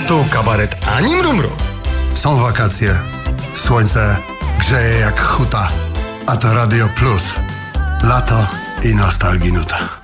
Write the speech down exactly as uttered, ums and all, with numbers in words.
Tu kabaret ani mrumru. Są wakacje, słońce grzeje jak huta, a to Radio Plus. Lato i nostalgia nuta.